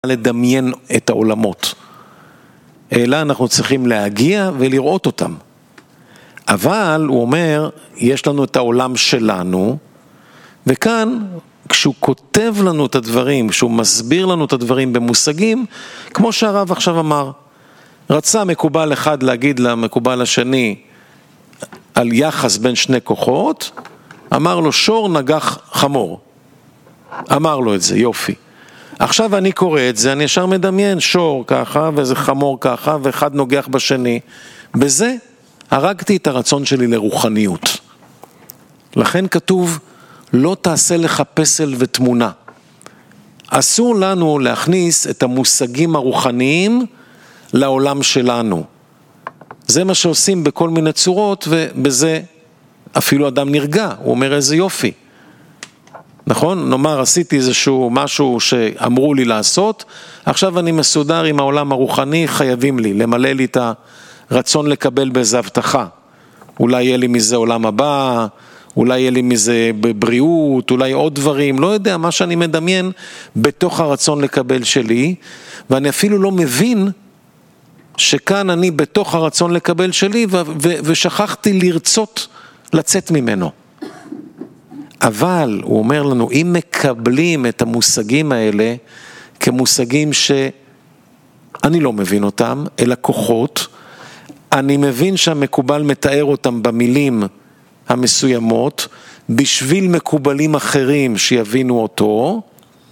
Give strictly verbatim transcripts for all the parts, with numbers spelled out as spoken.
לדמיין את העולמות, אלא אנחנו צריכים להגיע ולראות אותם. אבל הוא אומר, יש לנו את העולם שלנו, וכאן כשהוא כותב לנו את הדברים, כשהוא מסביר לנו את הדברים במושגים, כמו שהרב עכשיו אמר, רצה מקובל אחד להגיד למקובל השני על יחס בין שני כוחות, אמר לו שור נגח חמור, אמר לו את זה, יופי. עכשיו אני קורא את זה, אני ישר מדמיין שור ככה וזה חמור ככה ואחד נוגח בשני, בזה הרגתי את הרצון שלי לרוחניות. לכן כתוב, לא תעשה לך פסל ותמונה. אסור לנו להכניס את המושגים הרוחניים לעולם שלנו. זה מה שעושים בכל מיני צורות, ובזה אפילו אדם נרגע, הוא אומר איזה יופי. נכון? נאמר, עשיתי איזשהו משהו שאמרו לי לעשות, עכשיו אני מסודר עם העולם הרוחני, חייבים לי, למלא לי את הרצון לקבל באיזו הבטחה. אולי יהיה לי מזה עולם הבא, אולי יהיה לי מזה בבריאות, אולי עוד דברים, לא יודע, מה שאני מדמיין בתוך הרצון לקבל שלי, ואני אפילו לא מבין שכאן אני בתוך הרצון לקבל שלי, ו- ו- ושכחתי לרצות לצאת ממנו. אבל הוא אומר לנו, אם מקבלים את המושגים האלה כמושגים שאני לא מבין אותם, אלא כוחות, אני מבין שהמקובל מתאר אותם במילים המסוימות, בשביל מקובלים אחרים שיבינו אותו,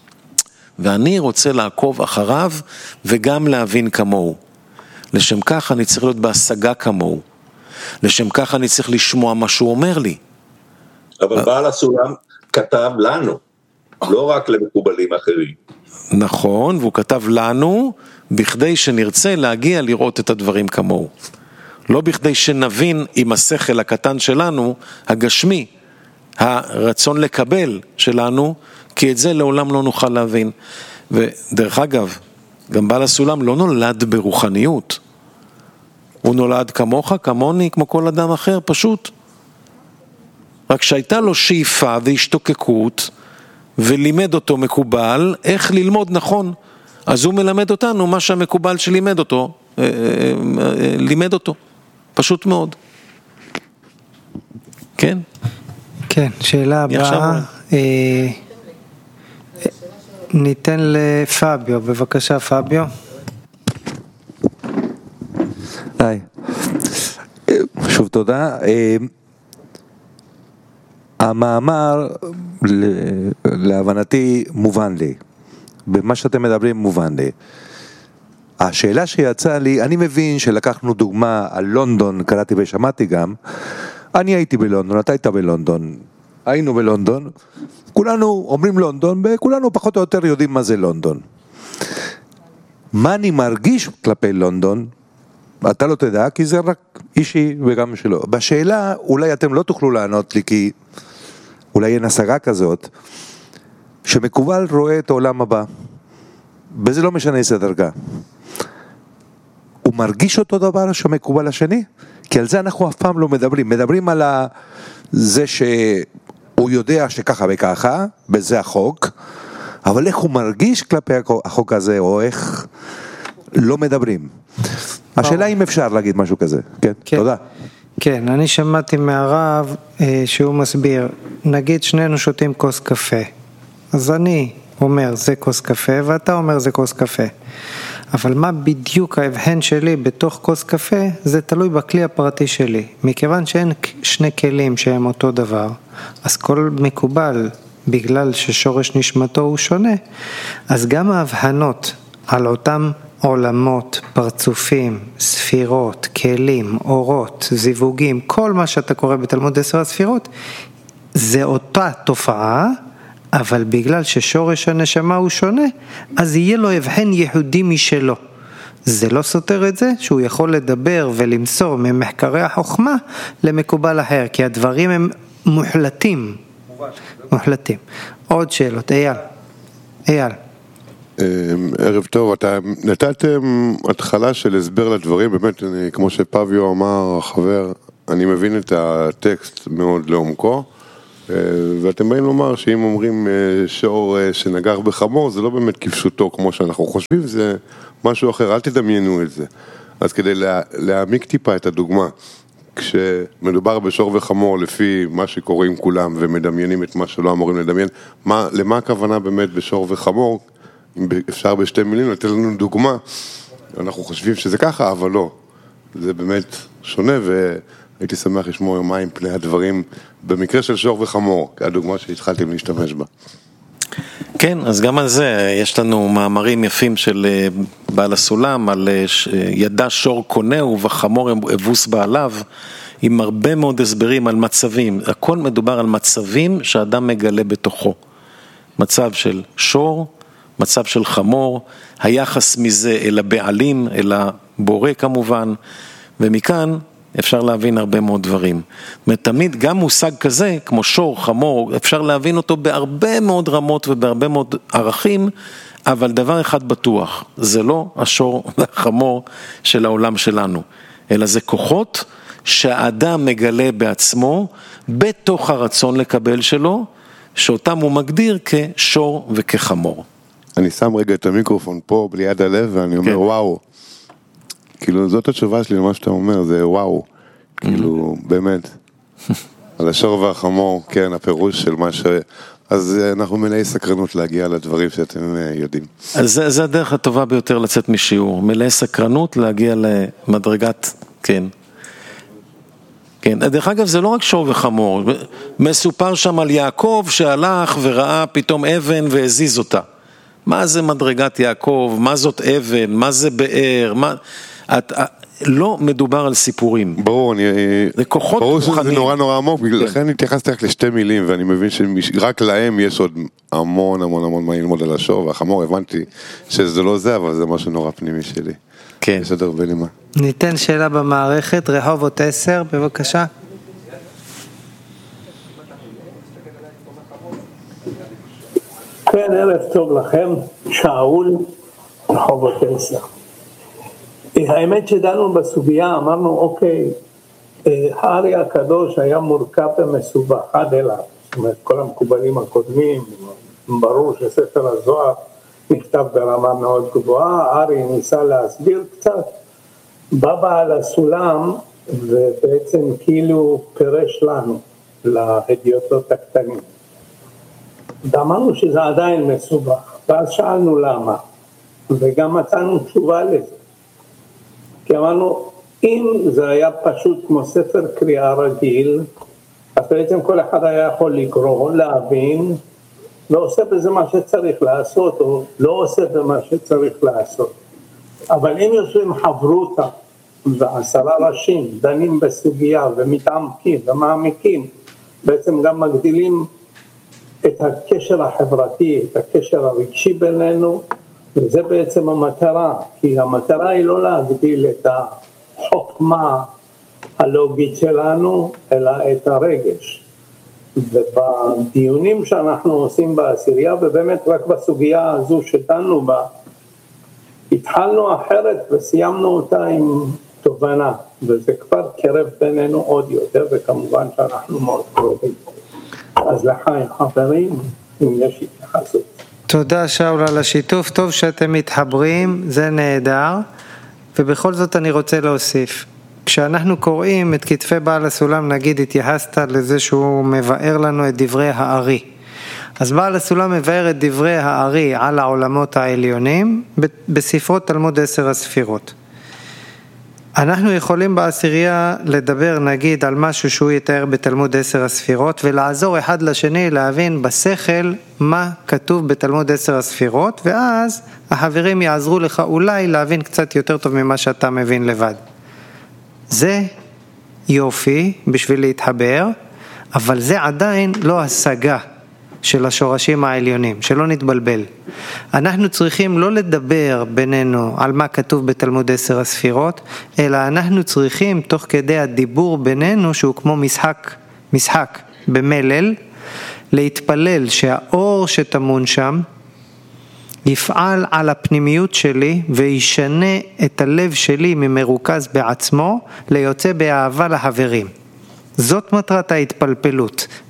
ואני רוצה לעקוב אחריו וגם להבין כמוהו. לשם כך אני צריך להיות בהשגה כמוהו. לשם כך אני צריך לשמוע מה שהוא אומר לי. אבל בעל הסולם כתב לנו, לא רק למקובלים אחרים. נכון, והוא כתב לנו, בכדי שנרצה להגיע לראות את הדברים כמוהו. לא בכדי שנבין עם השכל הקטן שלנו, הגשמי, הרצון לקבל שלנו, כי את זה לעולם לא נוכל להבין. ודרך אגב, גם בעל הסולם לא נולד ברוחניות. הוא נולד כמוך, כמוני, כמו כל אדם אחר, פשוט. רק שהייתה לו שאיפה והשתוקקות, ולימד אותו מקובל, איך ללמוד נכון. אז הוא מלמד אותנו מה שהמקובל שלימד אותו, לימד אותו. פשוט מאוד. כן? כן, שאלה הבאה. ניתן לפאביו, בבקשה פאביו. היי. שוב תודה. המאמר להבנתי מובן לי. במה שאתם מדברים מובן לי. השאלה שיצאה לי, אני מבין שלקחנו דוגמה על לונדון, קראתי ושמעתי גם, אני הייתי בלונדון, אתה היית בלונדון, היינו בלונדון, כולנו אומרים לונדון, וכולנו פחות או יותר יודעים מה זה לונדון. מה אני מרגיש כלפי לונדון, אתה לא תדע, כי זה רק אישי וגם שלו. בשאלה, אולי אתם לא תוכלו לענות לי, כי אולי אין השגה כזאת, שמקובל רואה את העולם הבא, וזה לא משנה איזה דרגה. הוא מרגיש אותו דבר שמקובל השני? כי על זה אנחנו אף פעם לא מדברים. מדברים על זה שהוא יודע שככה וככה, בזה החוק, אבל איך הוא מרגיש כלפי החוק הזה, או איך לא מדברים. השאלה אם אפשר להגיד משהו כזה. כן, כן. תודה. כן, אני שמעתי מהרב שהוא מסביר, נגיד שנינו שותים כוס קפה, אז אני אומר זה כוס קפה, ואתה אומר זה כוס קפה. אבל מה בדיוק ההבחן שלי בתוך כוס קפה, זה תלוי בכלי הפרטי שלי. מכיוון שאין שני כלים שהם אותו דבר, אז כל מקובל, בגלל ששורש נשמתו הוא שונה, אז גם ההבחנות על אותם עולמות, פרצופים, ספירות, כלים, אורות, זיווגים, כל מה שאתה קורא בתלמוד עשר הספירות, זה אותה תופעה, אבל בגלל ששורש הנשמה הוא שונה, אז יהיה לו הבחן יהודי משלו. זה לא סותר את זה שהוא יכול לדבר ולמסור ממחקרי החוכמה למקובל אחר, כי הדברים הם מוחלטים. מוחלטים. עוד שאלות, אייל. אייל. ערב טוב, אתה נתתם התחלה של הסבר לדברים, באמת, אני, כמו שפאביו אמר, החבר, אני מבין את הטקסט מאוד לעומקו, ואתם באים לומר שאם אומרים שור שנגח בחמור, זה לא באמת כפשוטו כמו שאנחנו חושבים, זה משהו אחר, אל תדמיינו את זה. אז כדי לה, להעמיק טיפה את הדוגמה, כשמדובר בשור וחמור לפי מה שקורה עם כולם ומדמיינים את מה שלא אמורים לדמיין, מה, למה הכוונה באמת בשור וחמור? אם אפשר בשתי מילים, לתת לנו דוגמה, אנחנו חושבים שזה ככה, אבל לא. זה באמת שונה והייתי שמח לשמוע יומיים פני הדברים במקרה של שור וחמור, הדוגמה שהתחלתם להשתמש בה. כן, אז גם על זה יש לנו מאמרים יפים של בעל הסולם, על ידע שור קונהו וחמור אבוס בעליו, עם הרבה מאוד הסברים על מצבים. הכל מדובר על מצבים שאדם מגלה בתוכו. מצב של שור, מצב של חמור, היחס מזה אל הבעלים, אל הבורא כמובן, ומכאן אפשר להבין הרבה מאוד דברים. תמיד גם מושג כזה, כמו שור, חמור, אפשר להבין אותו בהרבה מאוד רמות ובהרבה מאוד ערכים, אבל דבר אחד בטוח, זה לא השור והחמור של העולם שלנו, אלא זה כוחות שהאדם מגלה בעצמו, בתוך הרצון לקבל שלו, שאותם הוא מגדיר כשור וכחמור. אני שם רגע את המיקרופון פה ליד הלב ואני אומר כן. וואו, כאילו זאת התשובה שלי למה שאתה אומר, זה וואו, כאילו באמת, על השור והחמור, כן, הפירוש של מה ש... אז אנחנו מלאי סקרנות להגיע לדברים שאתם יודעים. אז זה, זה הדרך הטובה ביותר לצאת משיעור, מלאי סקרנות להגיע למדרגת, כן. כן, דרך אגב זה לא רק שור וחמור, מסופר שם על יעקב שהלך וראה פתאום אבן והזיז אותה. מה זה מדרגת יעקב, מה זאת אבן, מה זה באר, מה... את, לא מדובר על סיפורים. ברור, אני... זה כוחות ברור רוחניים. שזה נורא נורא עמוק, בגלל לכן התייחסתי רק לשתי מילים, ואני מבין שרק להם יש עוד המון המון המון מה ללמוד על השור, והחמור הבנתי שזה לא זה, אבל זה משהו נורא פנימי שלי. כן. יש עוד הרבה לימה. ניתן שאלה במערכת, רחובות עשר, בבקשה. כן, ערב טוב לכם, שאול, רחובות עשר. האמת שדנו בסוגיה, אמרנו, אוקיי, הארי הקדוש היה מורכב ומסובך עד אליו, זאת אומרת, כל המקובלים הקודמים, ברור שספר הזוהר נכתב ברמה מאוד גבוהה, הארי ניסה להסביר קצת, בא בעל הסולם ובעצם כאילו פירש לנו, להדיוטות הקטנים. ואמרנו שזה עדיין מסובך, ואז שאלנו למה, וגם מצאנו תשובה לזה. כי אמרנו, אם זה היה פשוט כמו ספר קריאה רגיל, אז בעצם כל אחד היה יכול לקרוא, להבין, ועושה בזה מה שצריך לעשות, או לא עושה במה שצריך לעשות. אבל אם יושבים חברותה, ועשרה ראשים, דנים בסוגיה, ומתעמקים ומעמיקים, בעצם גם מגדילים את הקשר החברתי, את הקשר הרגשי בינינו, וזה בעצם המטרה, כי המטרה היא לא להגדיל את החוכמה הלוגית שלנו, אלא את הרגש. ובדיונים שאנחנו עושים בעשירייה, ובאמת רק בסוגיה הזו שדנו בה, התחלנו אחרת וסיימנו אותה עם תובנה, וזה כבר קרב בינינו עוד יותר, וכמובן שאנחנו מאוד קרובים. אז לחיים חברים, אם יש התייחסות. תודה שאול על השיתוף, טוב שאתם מתחברים, זה נהדר, ובכל זאת אני רוצה להוסיף. כשאנחנו קוראים את כתפי בעל הסולם, נגיד התייחסת לזה שהוא מבאר לנו את דברי הארי. אז בעל הסולם מבאר את דברי הארי על העולמות העליונים בספרות תלמוד עשר הספירות. אנחנו יכולים בעשירייה לדבר נגיד על משהו שהוא יתאר בתלמוד עשר הספירות ולעזור אחד לשני להבין בשכל מה כתוב בתלמוד עשר הספירות, ואז החברים יעזרו לך אולי להבין קצת יותר טוב ממה שאתה מבין לבד. זה יופי בשביל להתחבר, אבל זה עדיין לא השגה של השורשים העליונים, שלא נתבלבל. אנחנו צריכים לא לדבר בינינו על מה כתוב בתלמוד עשר הספירות, אלא אנחנו צריכים תוך כדי הדיבור בינינו, שהוא כמו משחק, משחק במלל, להתפלל שהאור שתמון שם יפעל על הפנימיות שלי וישנה את הלב שלי ממרוכז בעצמו ליוצא באהבה לחברים. זאת מטרת ההתפלפלות.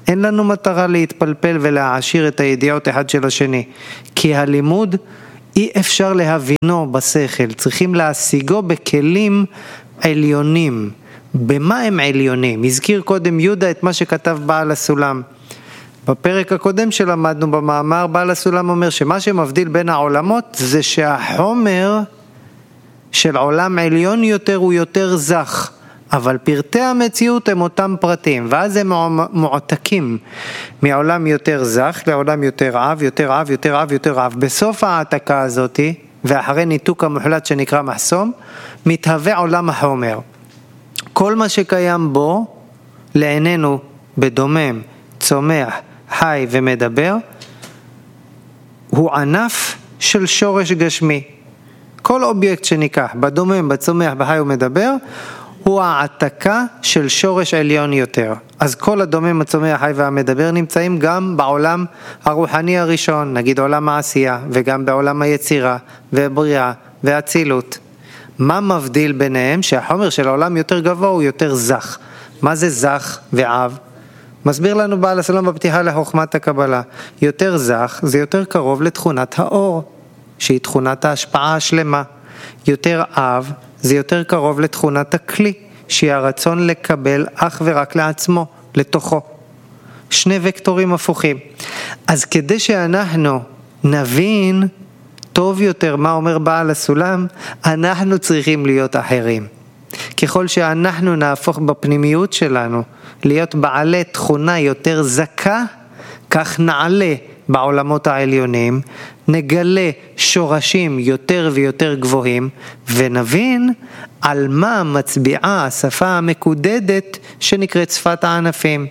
אין לנו מטרה להתפלפל ולהעשיר את הידיעות אחד של השני, כי הלימוד אי אפשר להבינו בשכל, צריכים להשיגו בכלים עליונים. במה הם עליונים? הזכיר קודם יהודה את מה שכתב בעל הסולם. בפרק הקודם שלמדנו במאמר, בעל הסולם אומר שמה שמבדיל בין העולמות זה שהחומר של עולם עליון יותר הוא יותר זך, אבל פרטי המציאות הם אותם פרטים, ואז הם מועתקים מעולם יותר זך לעולם יותר עב, יותר עב, יותר עב, יותר עב. בסוף העתקה הזאת, ואחרי ניתוק המוחלט שנקרא מחסום, מתהווה עולם החומר. כל מה שקיים בו, לעינינו בדומם, צומח, חי ומדבר, הוא ענף של שורש גשמי. כל אובייקט שניקח, בדומם, בצומח, בחי ומדבר, הוא העתקה של שורש עליון יותר. אז כל הדומם, הצומח, החי והמדבר נמצאים גם בעולם הרוחני הראשון, נגיד עולם העשייה, וגם בעולם היצירה והבריאה והצילות. מה מבדיל ביניהם? שהחומר של העולם יותר גבוה הוא יותר זך. מה זה זך ועב? מסביר לנו בעל הסולם בפתיחה לחוכמת הקבלה. יותר זך זה יותר קרוב לתכונת האור, שהיא תכונת ההשפעה השלמה. יותר עב זה יותר קרוב לתכונת הכלי, שהיא הרצון לקבל אך ורק לעצמו, לתוכו. שני וקטורים הפוכים. אז כדי שאנחנו נבין טוב יותר מה אומר בעל הסולם, אנחנו צריכים להיות אחרים. ככל שאנחנו נהפוך בפנימיות שלנו להיות בעלי תכונה יותר זכה, כך נעלה בעולמות העליונים, נגלה שורשים יותר ויותר גבוהים, ונבין על מה מצביעה השפה המקודדת שנקראת שפת הענפים.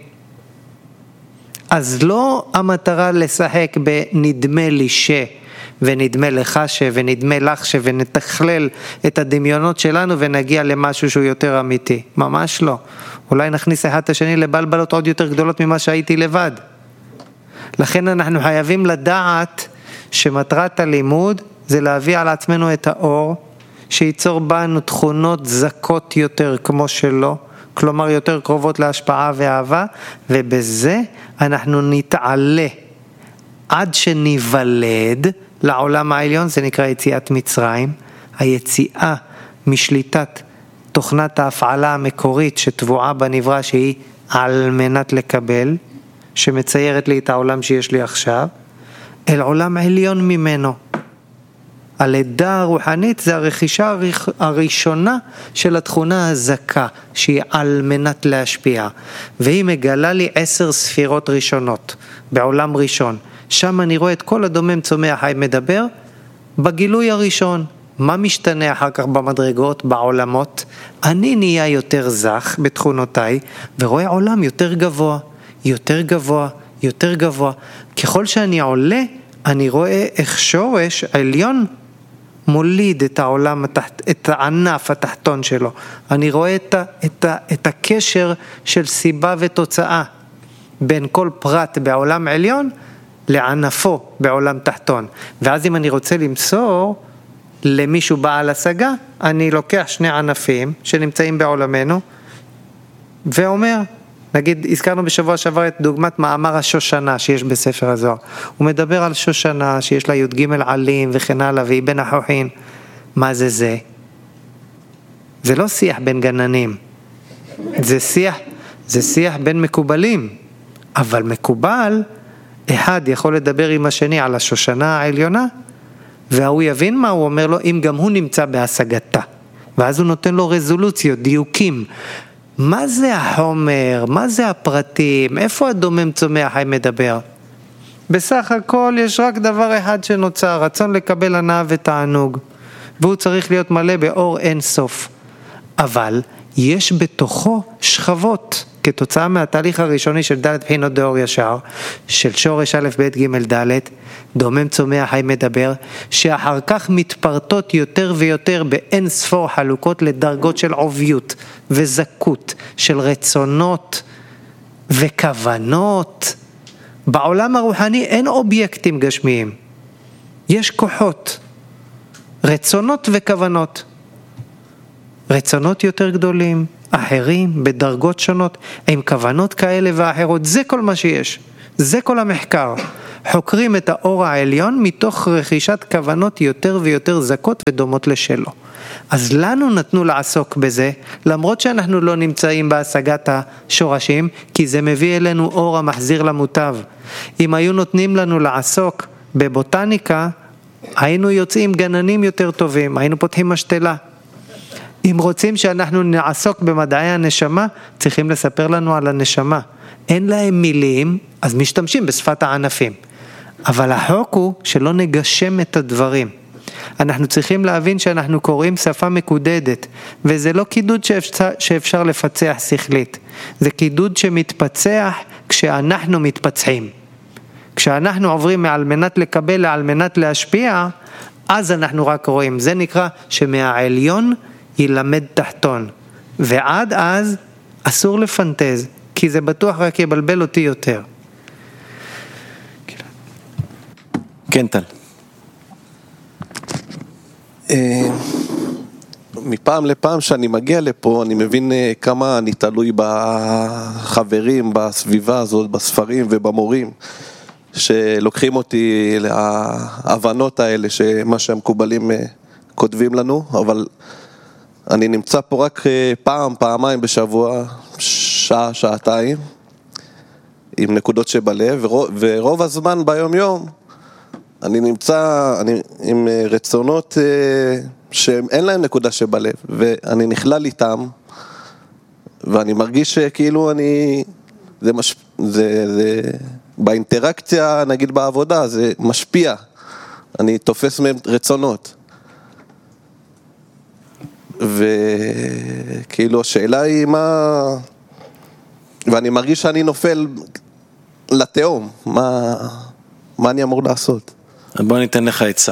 אז לא המטרה לשחק בנדמה לי ש, ונדמה לך ש, ונדמה לך ש, ונתכלל את הדמיונות שלנו ונגיע למשהו שהוא יותר אמיתי. ממש לא. אולי נכניס אחד את השני לבלבלות עוד יותר גדולות ממה שהייתי לבד. לכן אנחנו חייבים לדעת שמטרת הלימוד זה להביא על עצמנו את האור, שייצור בנו תכונות זכות יותר כמו שלו, כלומר יותר קרובות להשפעה ואהבה, ובזה אנחנו נתעלה עד שניוולד לעולם העליון, זה נקרא יציאת מצרים, היציאה משליטת תוכנת ההפעלה המקורית שטבועה בנברא שהיא על מנת לקבל, שמציירת לי את העולם שיש לי עכשיו, אל עולם עליון ממנו. הלידה הרוחנית זה הרכישה הראשונה של התכונה הזכה, שהיא על מנת להשפיע. והיא מגלה לי עשר ספירות ראשונות, בעולם ראשון. שם אני רואה את כל הדומם צומח חי מדבר, בגילוי הראשון. מה משתנה אחר כך במדרגות, בעולמות? אני נהיה יותר זך בתכונותיי, ורואה עולם יותר גבוה, יותר גבוה, יותר גבוה. ככל שאני עולה, אני רואה איך שורש עליון מוליד את העולם, את הענף התחתון שלו. אני רואה את, ה, את, ה, את הקשר של סיבה ותוצאה בין כל פרט בעולם עליון לענפו בעולם תחתון. ואז אם אני רוצה למסור למישהו בעל השגה, אני לוקח שני ענפים שנמצאים בעולמנו ואומר, נגיד, הזכרנו בשבוע שעבר את דוגמת מאמר השושנה שיש בספר הזוהר. הוא מדבר על שושנה שיש לה י' ג' עלים וכן הלאה, והיא בין החוכין. מה זה זה? זה לא שיח בין גננים. זה שיח, זה שיח בין מקובלים. אבל מקובל, אחד יכול לדבר עם השני על השושנה העליונה, והוא יבין מה הוא אומר לו, אם גם הוא נמצא בהשגתה. ואז הוא נותן לו רזולוציות, דיוקים. מה זה החומר? מה זה הפרטים? איפה הדומם צומח חי מדבר? בסך הכל יש רק דבר אחד שנוצר, רצון לקבל הנאה ותענוג, והוא צריך להיות מלא באור אין סוף. אבל יש בתוכו שכבות, כתוצאה מהתהליך הראשוני של ד' בחינות דאור ישר, של שורש א' ב' ג' ד', דומם צומח חי מדבר, שאחר כך מתפרטות יותר ויותר באין ספור חלוקות לדרגות של עוביות וזכות, של רצונות וכוונות. בעולם הרוחני אין אובייקטים גשמיים, יש כוחות, רצונות וכוונות. רצונות יותר גדולים, אחרים בדרגות שונות, עם כוונות כאלה ואחרות, זה כל מה שיש, זה כל המחקר. חוקרים את האור העליון מתוך רכישת כוונות יותר ויותר זקות ודומות לשלו. אז לנו נתנו לעסוק בזה, למרות שאנחנו לא נמצאים בהשגת השורשים, כי זה מביא אלינו אור המחזיר למוטב. אם היו נותנים לנו לעסוק בבוטניקה, היינו יוצאים גננים יותר טובים, היינו פותחים משתלה. אם רוצים שאנחנו נעסוק במדעי הנשמה, צריכים לספר לנו על הנשמה. אין להם מילים, אז משתמשים בשפת הענפים. אבל החוק הוא שלא נגשם את הדברים. אנחנו צריכים להבין שאנחנו קוראים שפה מקודדת, וזה לא קידוד שאפשר, שאפשר לפצח שכלית. זה קידוד שמתפצח כשאנחנו מתפצחים. כשאנחנו עוברים מעל מנת לקבל לעל מנת להשפיע, אז אנחנו רק רואים. זה נקרא שמהעליון ילמד תחתון. ועד אז אסור לפנטז, כי זה בטוח רק יבלבל אותי יותר. כן, טל. מפעם לפעם שאני מגיע לפה, אני מבין כמה אני תלוי בחברים, בסביבה הזאת, בספרים ובמורים, שלוקחים אותי להבנות האלה, שמה שהמקובלים כותבים לנו, אבל אני נמצא פה רק פעם, פעמיים בשבוע, שעה, שעתיים, עם נקודות שבלב, ורוב, ורוב הזמן ביום יום, אני נמצא אני, עם רצונות שאין להם נקודה שבלב, ואני נכלל איתם, ואני מרגיש שכאילו אני, זה, מש, זה, זה, באינטראקציה, נגיד בעבודה, זה משפיע, אני תופס מהם רצונות. וכאילו השאלה היא מה, ואני מרגיש שאני נופל לתהום, מה, מה אני אמור לעשות? בוא ניתן לך עצה.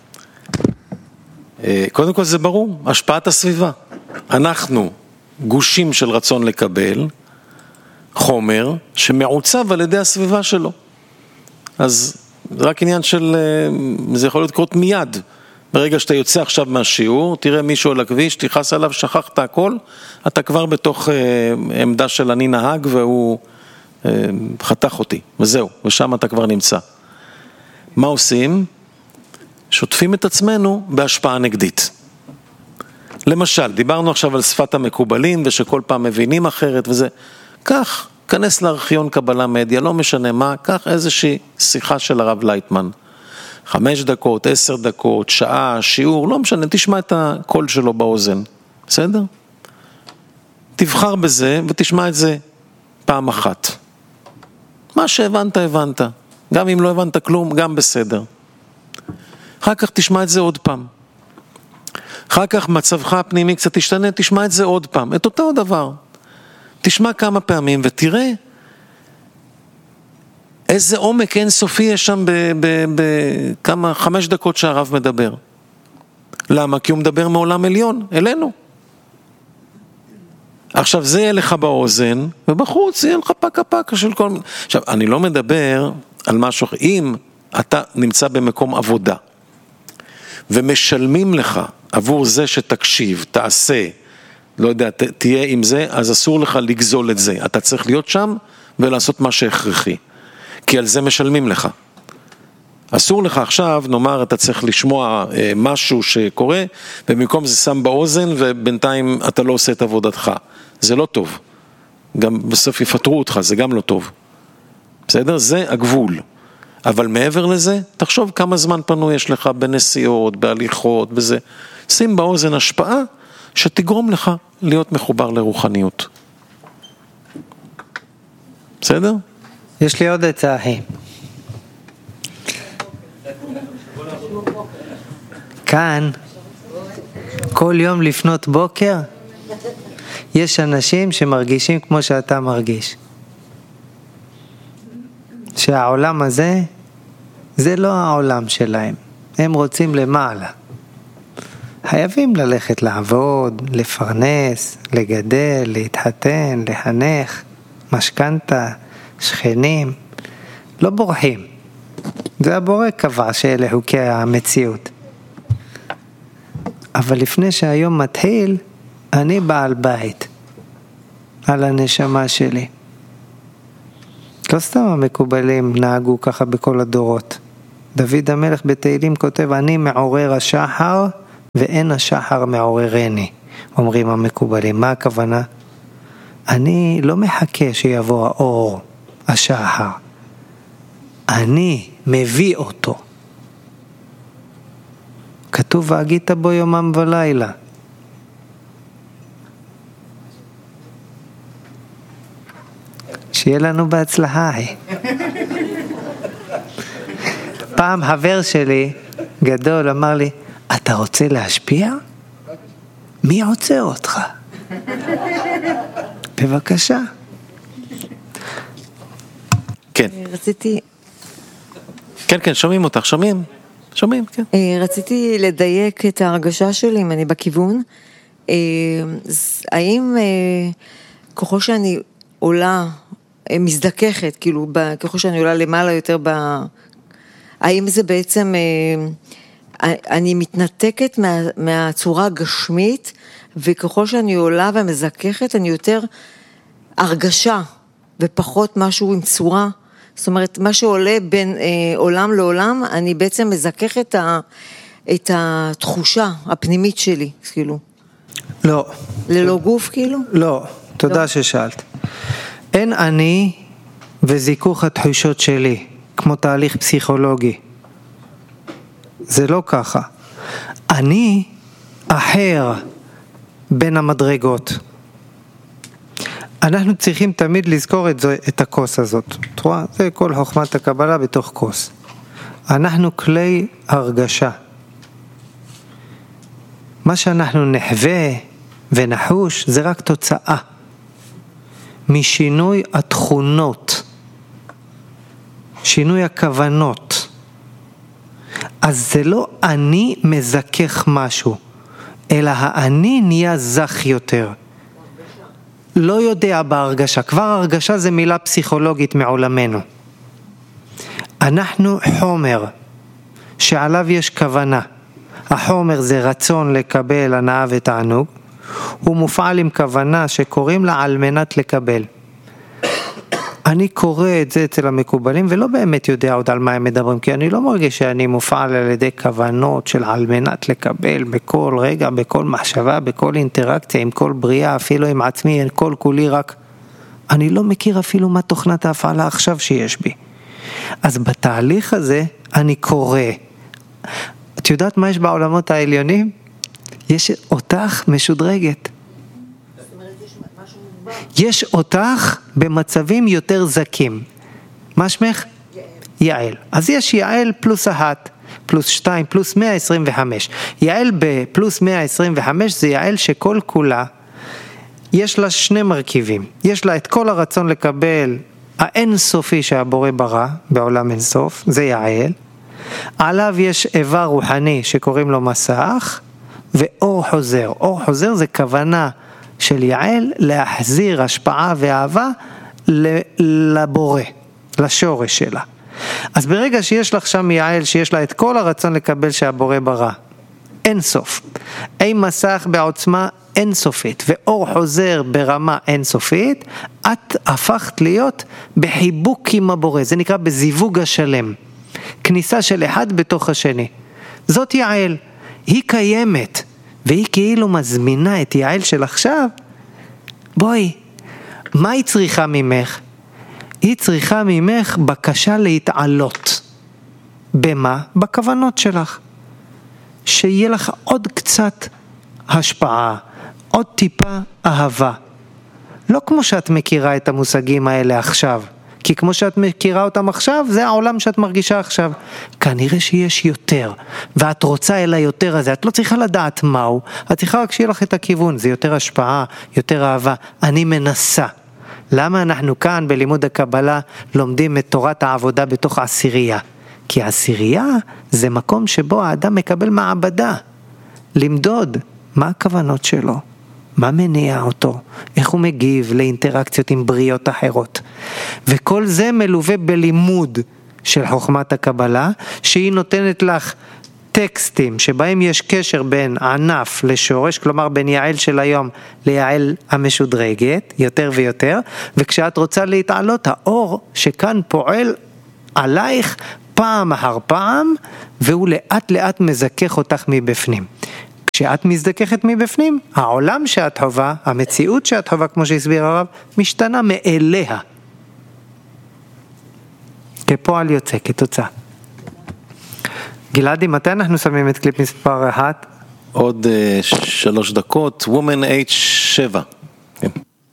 קודם כל זה ברור, השפעת הסביבה. אנחנו גושים של רצון לקבל חומר שמעוצב על ידי הסביבה שלו. אז זה רק עניין של, זה יכול להיות קרות מיד. ברגע שאתה יוצא עכשיו מהשיעור, תראה מישהו על הכביש, תיחס עליו, שכחת הכל, אתה כבר בתוך עמדה של אני נהג והוא חתך אותי, וזהו, ושם אתה כבר נמצא. מה עושים? שוטפים את עצמנו בהשפעה נגדית. למשל, דיברנו עכשיו על שפת המקובלים, ושכל פעם מבינים אחרת וזה. כך, כנס לארכיון קבלה מדיה, לא משנה מה, כך איזושהי שיחה של הרב לייטמן. חמש דקות, עשר דקות, שעה, שיעור, לא משנה, תשמע את הקול שלו באוזן. בסדר? תבחר בזה ותשמע את זה פעם אחת. מה שהבנת, הבנת. גם אם לא הבנת כלום, גם בסדר. אחר כך תשמע את זה עוד פעם. אחר כך מצבך הפנימי קצת תשתנה, תשמע את זה עוד פעם. את אותו דבר. תשמע כמה פעמים ותראה איזה עומק אינסופי יש שם בכמה, חמש דקות שהרב מדבר. למה? כי הוא מדבר מעולם עליון, אלינו. עכשיו זה יהיה לך באוזן, ובחוץ יהיה לך פקה פקה של כל... עכשיו, אני לא מדבר על משהו, אם אתה נמצא במקום עבודה, ומשלמים לך עבור זה שתקשיב, תעשה, לא יודע, ת, תהיה עם זה, אז אסור לך לגזול את זה. אתה צריך להיות שם ולעשות מה שהכרחי. כי על זה משלמים לך. אסור לך עכשיו, נאמר, אתה צריך לשמוע אה, משהו שקורה, ובמקום זה שם באוזן, ובינתיים אתה לא עושה את עבודתך. זה לא טוב. גם בסוף יפטרו אותך, זה גם לא טוב. בסדר? זה הגבול. אבל מעבר לזה, תחשוב כמה זמן פנו יש לך בנסיעות, בהליכות, בזה. שים באוזן השפעה שתגרום לך להיות מחובר לרוחניות. בסדר? יש לי עוד עצה אחי. כאן, כל יום לפנות בוקר, יש אנשים שמרגישים כמו שאתה מרגיש. שהעולם הזה, זה לא העולם שלהם. הם רוצים למעלה. חייבים ללכת לעבוד, לפרנס, לגדל, להתחתן, לחנך, משכנתה, שכנים. לא בורחים. זה הבורא קבע שאלה חוקי המציאות. אבל לפני שהיום מתחיל, אני בעל בית. על הנשמה שלי. לא סתם המקובלים נהגו ככה בכל הדורות. דוד המלך בתהילים כותב, אני מעורר השחר ואין השחר מעוררני, אומרים המקובלים. מה הכוונה? אני לא מחכה שיבוא האור, השחר. אני מביא אותו. כתוב והגית בו יומם ולילה. שיהיה לנו בהצלחה. פעם חבר שלי גדול אמר לי, אתה רוצה להשפיע? מי עוצר אותך? בבקשה. כן. רציתי... כן, כן, שומעים אותך, שומעים? שומעים, כן. רציתי לדייק את ההרגשה שלי, אם אני בכיוון. האם ככל שאני עולה, מזדככת, כאילו, ככל שאני עולה למעלה יותר ב... האם זה בעצם, אני מתנתקת מה, מהצורה הגשמית, וככל שאני עולה ומזככת, אני יותר הרגשה, ופחות משהו עם צורה. זאת אומרת, מה שעולה בין אה, עולם לעולם, אני בעצם מזכך את, ה, את התחושה הפנימית שלי, כאילו. לא. ללא גוף, כאילו? לא, תודה לא. ששאלת. אין אני וזיכוך התחושות שלי, כמו תהליך פסיכולוגי. זה לא ככה. אני אחר בין המדרגות. אנחנו צריכים תמיד לזכור את, זה, את הכוס הזאת. תראה, זה כל חוכמת הקבלה בתוך כוס. אנחנו כלי הרגשה. מה שאנחנו נחווה ונחוש זה רק תוצאה משינוי התכונות, שינוי הכוונות. אז זה לא אני מזכך משהו, אלא האני נהיה זך יותר. לא יודע בהרגשה, כבר הרגשה זה מילה פסיכולוגית מעולמנו. אנחנו חומר שעליו יש כוונה. החומר זה רצון לקבל הנאה ותענוג, הוא מופעל עם כוונה שקוראים לה על מנת לקבל. אני קורא את זה אצל המקובלים ולא באמת יודע עוד על מה הם מדברים, כי אני לא מרגיש שאני מופעל על ידי כוונות של על מנת לקבל בכל רגע, בכל מחשבה, בכל אינטראקציה, עם כל בריאה, אפילו עם עצמי, עם כל כולי, רק אני לא מכיר אפילו מה תוכנת ההפעלה עכשיו שיש בי. אז בתהליך הזה אני קורא. את יודעת מה יש בעולמות העליונים? יש אותך משודרגת. יש אותך במצבים יותר זקים. מה שמך? יעל. אז יש יעל פלוס אחת, פלוס שתיים, פלוס מאה עשרים וחמש. יעל בפלוס מאה עשרים וחמש זה יעל שכל כולה, יש לה שני מרכיבים. יש לה את כל הרצון לקבל האינסופי שהבורא ברא בעולם אינסוף, זה יעל. עליו יש איבר רוחני שקוראים לו מסך, ואור חוזר. אור חוזר זה כוונה של יעל להחזיר השפעה ואהבה לבורא, לשורש שלה. אז ברגע שיש לך שם יעל שיש לה את כל הרצון לקבל שהבורא ברא, אין סוף. אי מסך בעוצמה אין סופית, ואור חוזר ברמה אין סופית, את הפכת להיות בחיבוק עם הבורא, זה נקרא בזיווג השלם. כניסה של אחד בתוך השני. זאת יעל, היא קיימת, והיא כאילו מזמינה את יעל של עכשיו. בואי, מה היא צריכה ממך? היא צריכה ממך בקשה להתעלות. במה? בכוונות שלך. שיהיה לך עוד קצת השפעה, עוד טיפה אהבה. לא כמו שאת מכירה את המושגים האלה עכשיו, כי כמו שאת מכירה אותם עכשיו, זה העולם שאת מרגישה עכשיו. כנראה שיש יותר, ואת רוצה אל היותר הזה, את לא צריכה לדעת מהו, את צריכה רק שיהיה לך את הכיוון, זה יותר השפעה, יותר אהבה. אני מנסה. למה אנחנו כאן בלימוד הקבלה לומדים את תורת העבודה בתוך עשירייה? כי עשירייה זה מקום שבו האדם מקבל מעבדה, למדוד מה הכוונות שלו, מה מניע אותו, איך הוא מגיב לאינטראקציות עם בריאות אחרות. וכל זה מלווה בלימוד של חוכמת הקבלה, שהיא נותנת לך טקסטים שבהם יש קשר בין ענף לשורש, כלומר בין יעל של היום ליעל המשודרגת, יותר ויותר, וכשאת רוצה להתעלות, האור שכאן פועל עלייך פעם אחר פעם, והוא לאט לאט מזכך אותך מבפנים. כשאת מזדככת מבפנים, העולם שאת חווה, המציאות שאת חווה, כמו שהסביר הרב, משתנה מאליה. כפועל יוצא, כתוצאה. גלעדי, מתי אנחנו שמים את קליפ מספר אחת? עוד uh, שלוש דקות, Woman H שבע. כן.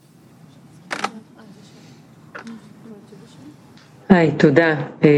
היי, תודה.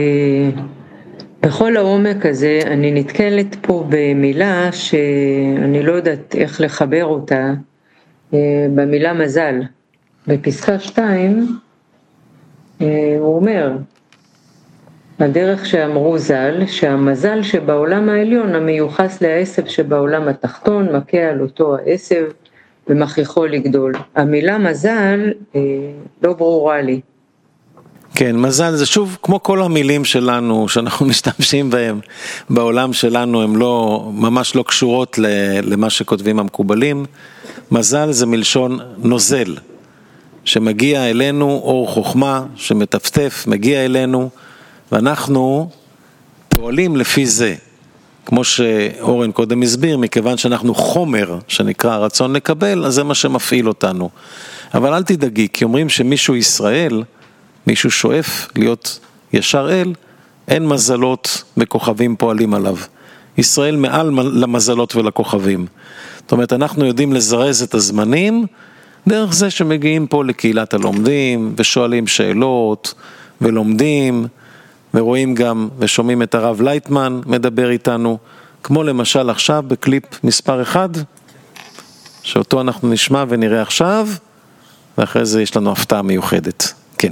בכל העומק הזה אני נתקלת פה במילה שאני לא יודעת איך לחבר אותה, במילה מזל. בפסקה שתיים הוא אומר, הדרך שאמרו ז"ל, שהמזל שבעולם העליון המיוחס לעשב שבעולם התחתון, מכה על אותו העשב ומכריחו לגדול. המילה מזל לא ברורה לי. כן, מזל זה שוב, כמו כל המילים שלנו, שאנחנו משתמשים בהם בעולם שלנו, הן לא, ממש לא קשורות למה שכותבים המקובלים. מזל זה מלשון נוזל, שמגיע אלינו, אור חוכמה שמטפטף, מגיע אלינו, ואנחנו פועלים לפי זה. כמו שאורן קודם הסביר, מכיוון שאנחנו חומר שנקרא רצון לקבל, אז זה מה שמפעיל אותנו. אבל אל תדאגי, כי אומרים שמישהו ישראל, מישהו שואף להיות ישר אל, אין מזלות וכוכבים פועלים עליו. ישראל מעל למזלות ולכוכבים. זאת אומרת, אנחנו יודעים לזרז את הזמנים, דרך זה שמגיעים פה לקהילת הלומדים, ושואלים שאלות, ולומדים, ורואים גם, ושומעים את הרב לייטמן מדבר איתנו, כמו למשל עכשיו בקליפ מספר אחד, שאותו אנחנו נשמע ונראה עכשיו, ואחרי זה יש לנו הפתעה מיוחדת. כן.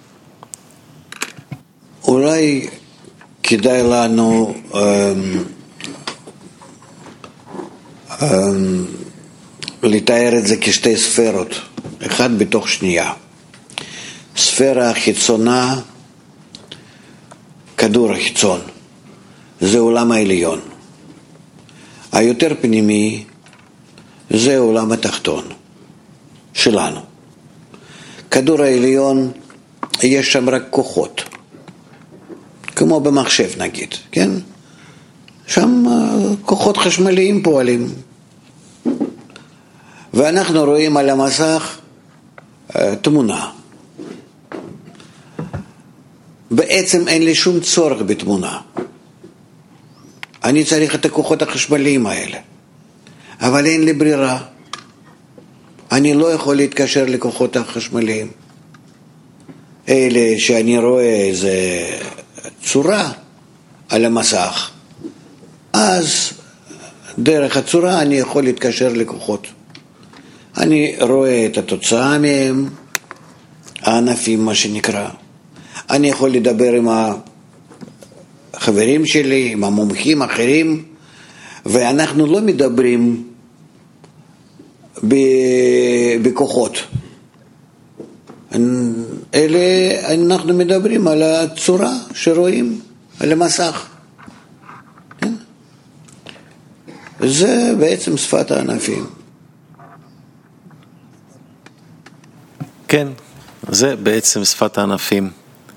אולי כדאי לנו um, um, לתאר את זה כשתי ספרות, אחד בתוך שנייה. ספירה החיצונה, כדור החיצון, זה עולם העליון. היותר פנימי, זה עולם התחתון שלנו. כדור העליון, יש שם רק כוחות. כמו במחשב נגיד, כן? שם כוחות חשמליים פועלים. ואנחנו רואים על המסך תמונה. בעצם אין לי שום צורך בתמונה. אני צריך את הכוחות החשמליים האלה. אבל אין לי ברירה. אני לא יכול להתקשר לכוחות החשמליים. אלה שאני רואה איזה צורה על המסך, אז דרך הצורה אני יכול להתקשר לכוחות. אני רואה את התוצאה מהם, הענפים מה שנקרא. אני יכול לדבר עם החברים שלי, עם המומחים האחרים, ואנחנו לא מדברים בכוחות. אלה אנחנו מדברים על הצורה שרואים על המסך. זה בעצם שפת הענפים. כן, זה בעצם שפת הענפים.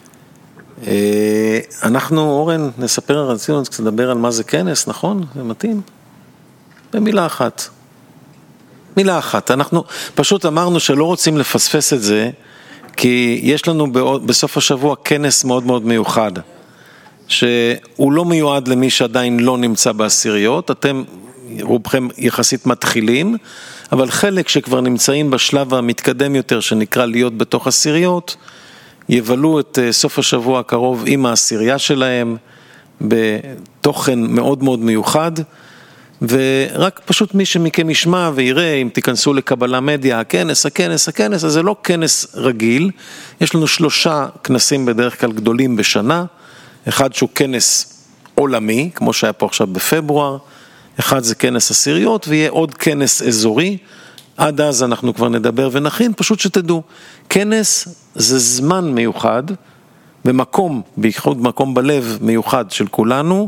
אנחנו, אורן, נספר, רצינו קצת לדבר על מה זה כנס, נכון? זה מתאים? במילה אחת. מילה אחת. אנחנו פשוט אמרנו שלא רוצים לפספס את זה, כי יש לנו בסוף השבוע כנס מאוד מאוד מיוחד, שהוא לא מיועד למי שעדיין לא נמצא בעשיריות, אתם רובכם יחסית מתחילים, אבל חלק שכבר נמצאים בשלב המתקדם יותר, שנקרא להיות בתוך עשיריות, יבלו את סוף השבוע הקרוב עם העשירייה שלהם, בתוכן מאוד מאוד מיוחד, ורק פשוט מי שמכם ישמע ויראה, אם תיכנסו לקבלה מדיה, הכנס, הכנס, הכנס, אז זה לא כנס רגיל, יש לנו שלושה כנסים בדרך כלל גדולים בשנה, אחד שהוא כנס עולמי, כמו שהיה פה עכשיו בפברואר, אחד זה כנס עשיריות, ויהיה עוד כנס אזורי, עד אז אנחנו כבר נדבר ונכין, פשוט שתדעו, כנס זה זמן מיוחד, במקום, בייחוד מקום בלב מיוחד של כולנו,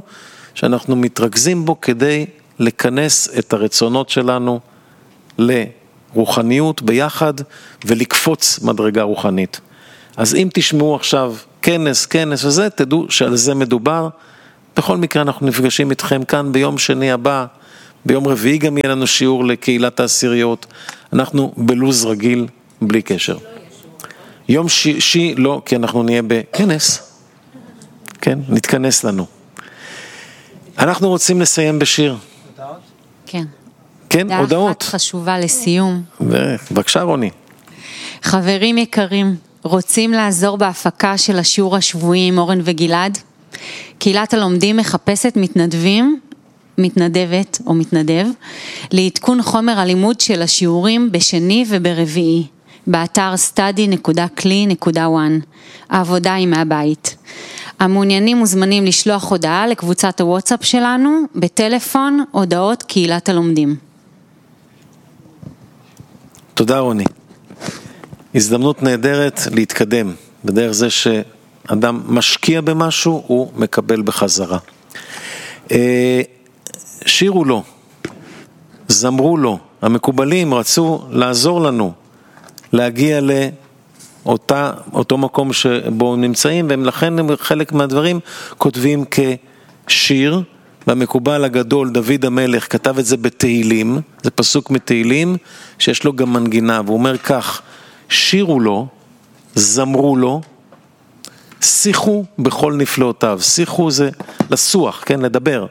שאנחנו מתרכזים בו כדי לכנס את הרצונות שלנו לרוחניות ביחד ולקפוץ מדרגה רוחנית. אז אם תשמעו עכשיו כנס, כנס וזה, תדעו שעל זה מדובר. בכל מקרה אנחנו נפגשים איתכם כאן ביום שני הבא, ביום רביעי גם יהיה לנו שיעור לקהילת העשיריות, אנחנו בלוז רגיל בלי קשר. יום שישי לא, כי אנחנו נהיה בכנס, כן, נתכנס לנו. אנחנו רוצים לסיים בשיר. כן. כן, הודעות. דעה אחת חשובה לסיום. בבקשה רוני. חברים יקרים, רוצים לעזור בהפקה של השיעור השבועי עם אורן וגלעד? קהילת הלומדים מחפשת מתנדבים, מתנדבת או מתנדב, לעדכון חומר הלימוד של השיעורים בשני וברביעי, באתר סטאדי נקודה קלי נקודה וואן. העבודה היא מהבית. המעוניינים מוזמנים לשלוח הודעה לקבוצת הוואטסאפ שלנו, בטלפון הודעות קהילת הלומדים. תודה רוני. הזדמנות נהדרת להתקדם, בדרך זה שאדם משקיע במשהו, הוא מקבל בחזרה. שירו לו, זמרו לו, המקובלים רצו לעזור לנו, להגיע לאותה, אותו מקום שבו נמצאים, והם לכן חלק מהדברים כותבים כשיר, והמקובל הגדול דוד המלך כתב את זה בתהילים, זה פסוק מתהילים, שיש לו גם מנגינה, והוא אומר כך, שירו לו, זמרו לו, שיחו בכל נפלאותיו, שיחו זה לסוח, כן, לדבר.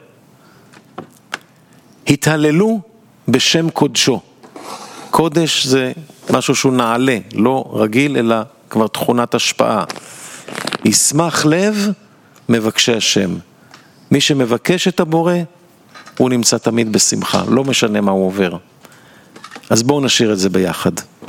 התהללו בשם קודשו, קודש זה משהו שהוא נעלה, לא רגיל אלא כבר תכונת השפעה. ישמח לב מבקשי השם, מי שמבקש את הבורא הוא נמצא תמיד בשמחה, לא משנה מה הוא עובר. אז בואו נשאיר את זה ביחד.